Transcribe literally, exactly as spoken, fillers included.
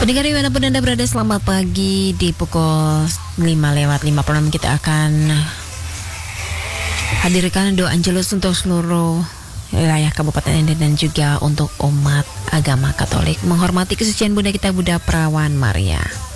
Pendengar dimanapun Anda berada, selamat pagi. Di pukul lima lewat lima puluh enam kita akan hadirkan doa Angelus untuk seluruh wilayah Kabupaten Ende dan juga untuk umat agama Katolik menghormati kesucian Bunda kita Bunda Perawan Maria.